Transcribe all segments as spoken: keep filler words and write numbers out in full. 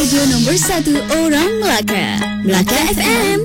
radio nombor satu orang Melaka. Melaka F M.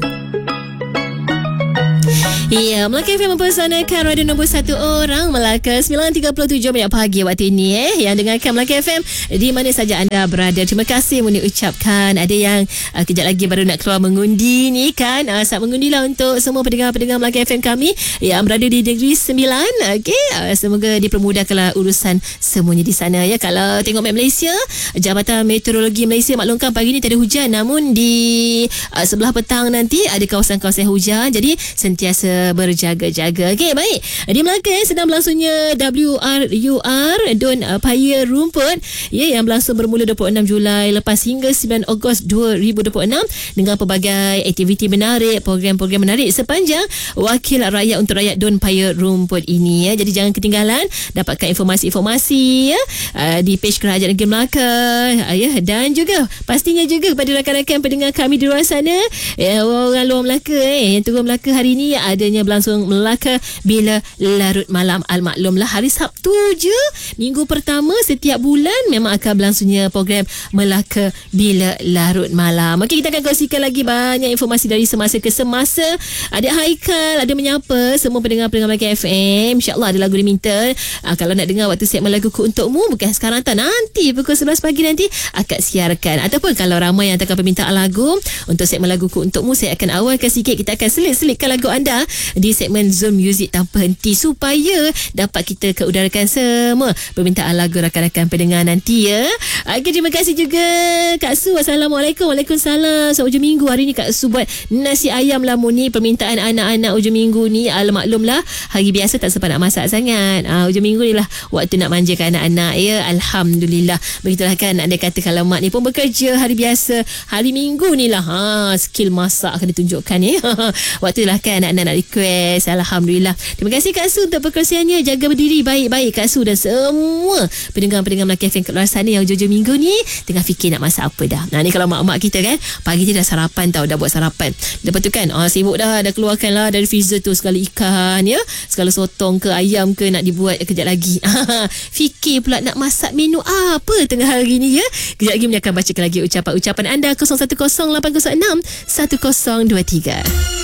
Ya, Melaka F M mempersanakan radio nombor satu orang Melaka. Sembilan tiga puluh tujuh minit pagi waktu ini eh yang dengarkan Melaka F M di mana saja anda berada. Terima kasih Muni ucapkan. Ada yang uh, kejap lagi baru nak keluar mengundi ni kan. Uh, saat mengundilah untuk semua pendengar-pendengar Melaka F M kami yang berada di Negeri Sembilan. Okey, uh, semoga dipermudahkanlah urusan semuanya di sana ya. Kalau tengok map Malaysia, Jabatan Meteorologi Malaysia maklumkan pagi ni tak ada hujan, namun di uh, sebelah petang nanti ada kawasan-kawasan hujan. Jadi sentiasa berjaga-jaga. Okey, baik. Di Melaka eh, sedang berlangsungnya W R U R Don uh, Paya Rumput ya, yang berlangsung bermula dua puluh enam Julai lepas hingga sembilan Ogos dua ribu dua puluh enam dengan pelbagai aktiviti menarik, program-program menarik sepanjang Wakil Rakyat untuk Rakyat Don Paya Rumput ini ya. Jadi jangan ketinggalan dapatkan informasi-informasi ya uh, di page Kerajaan Negeri Melaka uh, ya, dan juga pastinya juga kepada rakan-rakan pendengar kami di luar sana ya, orang luar Melaka eh yang turun Melaka hari ni adanya berlangsung Melaka Bila Larut Malam. Al-maklumlah hari Sabtu je minggu pertama setiap bulan memang akan berlangsungnya program Melaka Bila Larut Malam. Okey, kita akan kongsikan lagi banyak informasi dari semasa ke semasa. Ada Haikal, ada menyapa semua pendengar-pendengar Melaka F M. InsyaAllah ada lagu diminta. Uh, kalau nak dengar waktu segmen laguku untukmu, bukan sekarang tak, nanti pukul sebelas pagi nanti akan siarkan. Ataupun kalau ramai yang hantarkan permintaan lagu untuk segmen laguku untukmu, saya akan awalkan sikit. Kita akan selit-selitkan lagu anda di segmen Zone Music tanpa henti supaya dapat kita keudarakan semua permintaan lagu rakan-rakan pendengar nanti ya. Okay, terima kasih juga Kak Su. Assalamualaikum. Waalaikumsalam. So, hujung minggu hari ni Kak Su buat nasi ayam lah ni. Permintaan anak-anak hujung minggu ni. Al-maklumlah hari biasa tak sempat nak masak sangat. Ah, hujung minggu ni lah waktu nak manjakan anak-anak ya. Alhamdulillah. Begitulah kan anda kata kalau mak ni pun bekerja hari biasa, hari minggu ni lah ha, skill masak akan ditunjukkan ya. Waktu lah kan anak-anak nak request. Alhamdulillah. Terima kasih Kak Su untuk perkongsiannya. Jaga berdiri baik-baik Kak Su dan semua pendengar-pendengar Melaka F M kat luar sana yang hujung-hujung minggu ni tengah fikir nak masak apa dah. Nah ni kalau mak-mak kita kan pagi ni dah sarapan tau, dah buat sarapan. Lepas tu kan oh, sibuk dah, dah keluarkan lah dari freezer tu segala ikan ya, segala sotong ke ayam ke nak dibuat kejap lagi. Fikir pula nak masak menu apa tengah hari ni ya. Kejap lagi Mia akan bacakan lagi ucapan-ucapan anda. Kosong satu kosong lapan kosong enam satu kosong dua tiga.